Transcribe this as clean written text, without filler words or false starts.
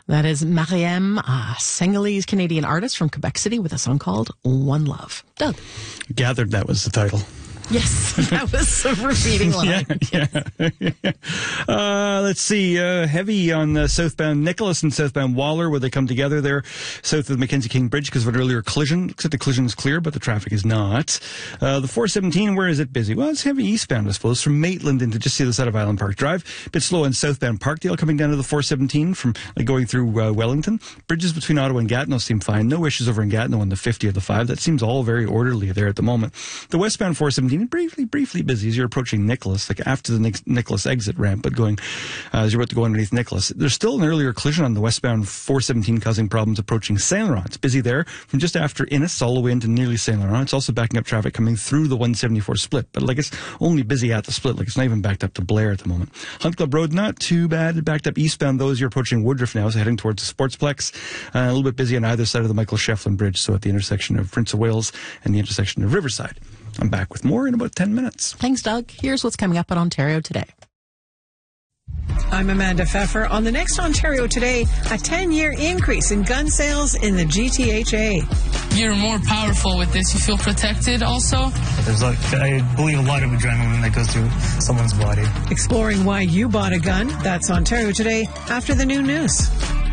That is Mariam, a Senegalese Canadian artist from Quebec City with a song called One Love. Doug. Gathered that was the title. Yes, that was a repeating line. Let's see. Heavy on southbound Nicholas and southbound Waller, where they come together there south of the Mackenzie King Bridge because of an earlier collision. Looks like the collision is clear, but the traffic is not. The 417, where is it busy? Well, it's heavy eastbound, I suppose, from Maitland into just the other side of Island Park Drive. A bit slow on southbound Parkdale coming down to the 417 from going through Wellington. Bridges between Ottawa and Gatineau seem fine. No issues over in Gatineau on the 50 or the 5. That seems all very orderly there at the moment. The westbound 417, briefly busy as you're approaching Nicholas, like after the Nicholas exit ramp, but going as you're about to go underneath Nicholas. There's still an earlier collision on the westbound 417 causing problems approaching Saint Laurent. It's busy there from just after Innis all the way into nearly Saint Laurent. It's also backing up traffic coming through the 174 split, but like it's only busy at the split, like it's not even backed up to Blair at the moment. Hunt Club Road, not too bad. Backed up eastbound though as you're approaching Woodruff now, so heading towards the Sportsplex. A little bit busy on either side of the Michael Shefflin Bridge, so at the intersection of Prince of Wales and the intersection of Riverside. I'm back with more in about 10 minutes. Thanks, Doug. Here's what's coming up on Ontario Today. I'm Amanda Pfeffer. On the next Ontario Today, a 10-year increase in gun sales in the GTHA. You're more powerful with this. You feel protected also. There's I believe a lot of adrenaline that goes through someone's body. Exploring why you bought a gun. That's Ontario Today after the noon news.